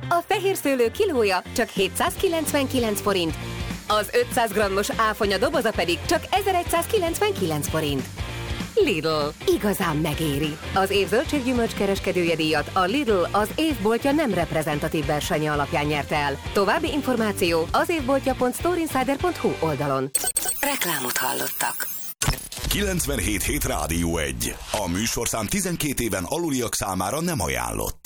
A fehér szőlő kilója csak 799 forint, az 500 grammos áfonya doboza pedig csak 1199 forint. Lidl. Igazán megéri. Az év zöldséggyümölcs kereskedője díjat a Lidl az évboltja nem reprezentatív versenye alapján nyerte el. További információ az évboltja.storeinsider.hu oldalon. Reklámot hallottak. 97.7 Rádió 1. A műsorszám 12 éven aluliak számára nem ajánlott.